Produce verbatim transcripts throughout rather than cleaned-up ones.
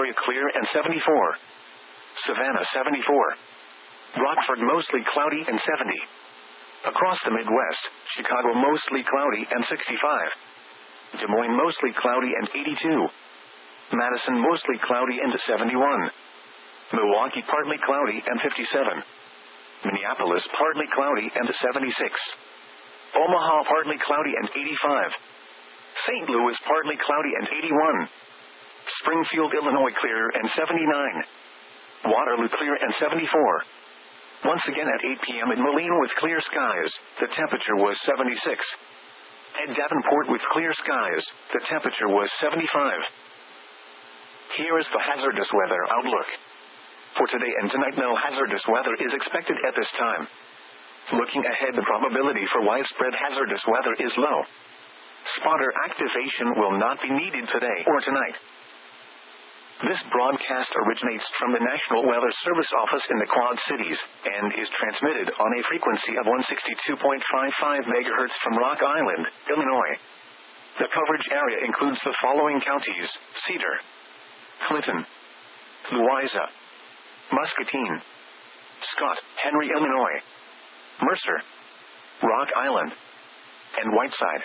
area clear and seventy-four. Savannah seventy-four. Rockford mostly cloudy and seventy. Across the Midwest, Chicago mostly cloudy and sixty-five. Des Moines mostly cloudy and eighty-two. Madison mostly cloudy and seventy-one. Milwaukee partly cloudy and fifty-seven. Minneapolis partly cloudy and seventy-six. Omaha partly cloudy and eighty-five. Saint Louis partly cloudy and eighty-one. Springfield, Illinois clear and seventy-nine. Waterloo clear and seventy-four. Once again at eight p.m. in Moline with clear skies, the temperature was seventy-six. At Davenport with clear skies, the temperature was seventy-five. Here is the hazardous weather outlook. For today and tonight, no hazardous weather is expected at this time. Looking ahead, the probability for widespread hazardous weather is low. Spotter activation will not be needed today or tonight. This broadcast originates from the National Weather Service office in the Quad Cities and is transmitted on a frequency of one sixty-two point five five megahertz from Rock Island, Illinois. The coverage area includes the following counties: Cedar, Clinton, Louisa, Muscatine, Scott, Henry, Illinois, Mercer, Rock Island, and Whiteside.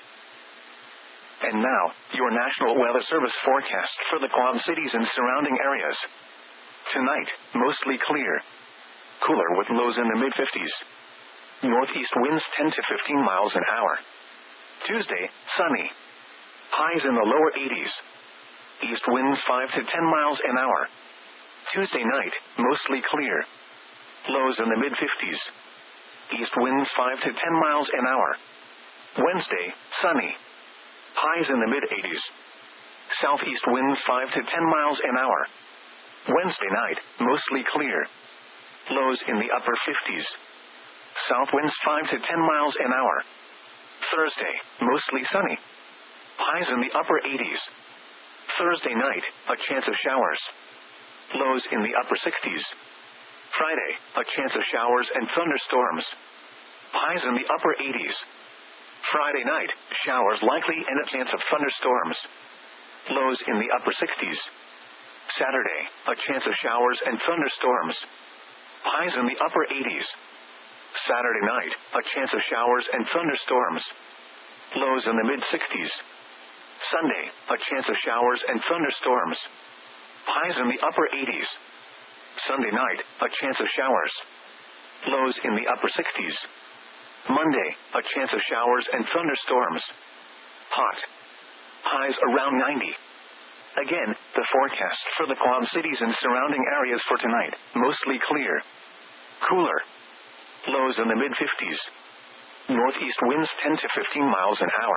And now, your National Weather Service forecast for the Quad Cities and surrounding areas. Tonight, mostly clear. Cooler with lows in the mid-fifties. Northeast winds ten to fifteen miles an hour. Tuesday, sunny. Highs in the lower eighties. East winds five to ten miles an hour. Tuesday night, mostly clear. Lows in the mid-fifties. East winds five to ten miles an hour. Wednesday, sunny. Highs in the mid-eighties. Southeast winds five to ten miles an hour. Wednesday night, mostly clear. Lows in the upper fifties. South winds five to ten miles an hour. Thursday, mostly sunny. Highs in the upper eighties. Thursday night, a chance of showers. Lows in the upper sixties. Friday, a chance of showers and thunderstorms. Highs in the upper eighties. Friday night, showers likely and a chance of thunderstorms. Lows in the upper sixties. Saturday, a chance of showers and thunderstorms. Highs in the upper eighties. Saturday night, a chance of showers and thunderstorms. Lows in the mid-sixties. Sunday, a chance of showers and thunderstorms. Highs in the upper eighties. Sunday night, a chance of showers. Lows in the upper sixties. Monday, a chance of showers and thunderstorms. Hot. Highs around ninety. Again, the forecast for the Quad Cities and surrounding areas for tonight, mostly clear. Cooler. Lows in the mid-fifties. Northeast winds ten to fifteen miles an hour.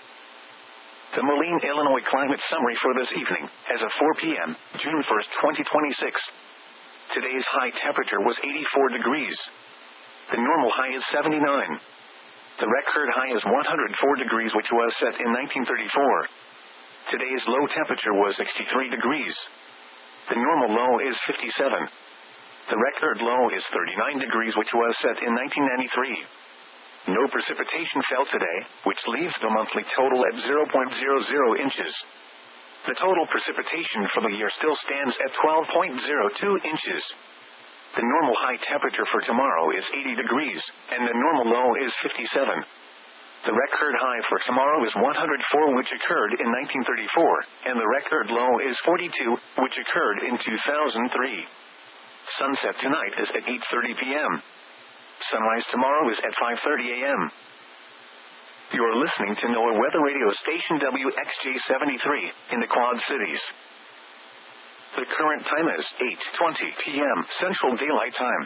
The Moline, Illinois climate summary for this evening, as of four p.m., June first, twenty twenty-six. Today's high temperature was eighty-four degrees. The normal high is seventy-nine. The record high is one hundred four degrees, which was set in nineteen thirty-four. Today's low temperature was sixty-three degrees. The normal low is fifty-seven. The record low is thirty-nine degrees, which was set in nineteen ninety-three. No precipitation fell today, which leaves the monthly total at zero point zero zero inches. The total precipitation for the year still stands at twelve point zero two inches. The normal high temperature for tomorrow is eighty degrees, and the normal low is fifty-seven. The record high for tomorrow is one hundred four, which occurred in nineteen thirty-four, and the record low is forty-two, which occurred in two thousand three. Sunset tonight is at eight thirty p.m. Sunrise tomorrow is at five thirty a.m. You're listening to NOAA Weather Radio Station W X J seventy-three in the Quad Cities. The current time is eight twenty p.m. Central Daylight Time.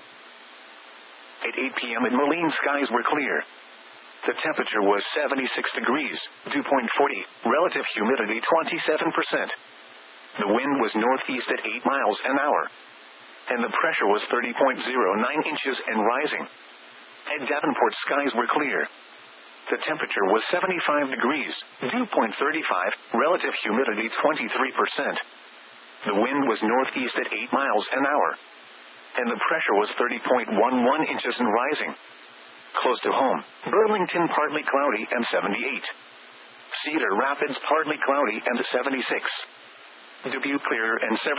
At eight p.m. in Moline, skies were clear. The temperature was seventy-six degrees, dew point forty, relative humidity twenty-seven percent. The wind was northeast at eight miles an hour. And the pressure was thirty point zero nine inches and rising. At Davenport, skies were clear. The temperature was seventy-five degrees, dew point thirty-five, relative humidity twenty-three percent. The wind was northeast at eight miles an hour. And the pressure was thirty point one one inches and rising. Close to home, Burlington partly cloudy and seventy-eight. Cedar Rapids partly cloudy and seventy-six. Dubuque clear and seventy.